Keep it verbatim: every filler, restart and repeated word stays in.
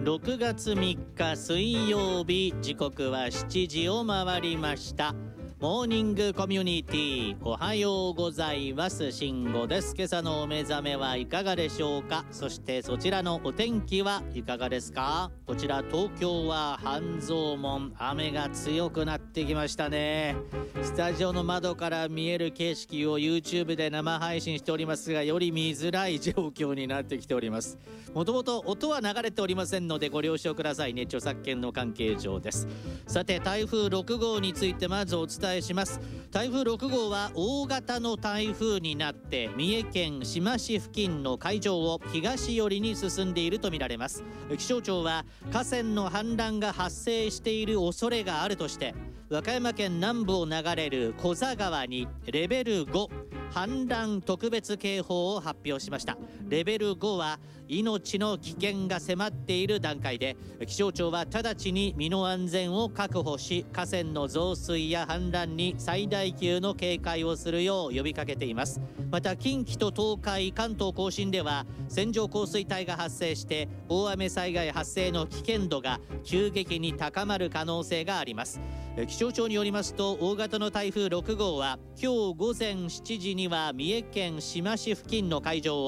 ろくがつみっか水曜日、時刻はしちじを回りました。モーニングコミュニティ、おはようございます。慎吾です。今朝のお目覚めはいかがでしょうか。そしてそちらのお天気はいかがですか。こちら東京は半蔵門、雨が強くなってきましたね。スタジオの窓から見える景色を YouTube で生配信しておりますが、より見づらい状況になってきております。もともと音は流れておりませんのでご了承くださいね。著作権の関係上です。さて、台風ろくごうについてまずお伝えします。台風ろくごうは大型の台風になって三重県志摩市付近の海上を東寄りに進んでいるとみられます。気象庁は河川の氾濫が発生している恐れがあるとして、和歌山県南部を流れる古座川にレベルご氾濫特別警報を発表しました。レベルごは命の危険が迫っている段階で、気象庁は直ちに身の安全を確保し、河川の増水や氾濫に最大級の警戒をするよう呼びかけています。また近畿と東海、関東甲信では線状降水帯が発生して大雨災害発生の危険度が急激に高まる可能性があります。気象庁によりますと、大型の台風ろくごうは今日午前しちじには三重県志摩市付近の海上を